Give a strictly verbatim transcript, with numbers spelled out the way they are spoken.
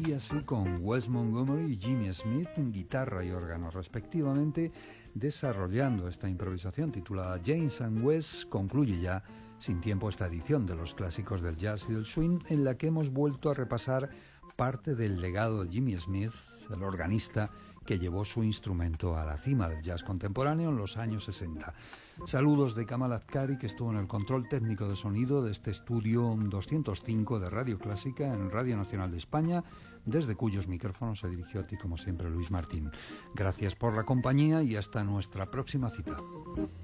Y así con Wes Montgomery y Jimmy Smith en guitarra y órgano respectivamente, desarrollando esta improvisación titulada James and Wes, concluye ya sin tiempo esta edición de los clásicos del jazz y del swing, en la que hemos vuelto a repasar parte del legado de Jimmy Smith, el organista que llevó su instrumento a la cima del jazz contemporáneo en los años sesenta. Saludos de Kamal Azkari, que estuvo en el control técnico de sonido de este estudio doscientos cinco de Radio Clásica en Radio Nacional de España, desde cuyos micrófonos se dirigió a ti como siempre Luis Martín. Gracias por la compañía y hasta nuestra próxima cita.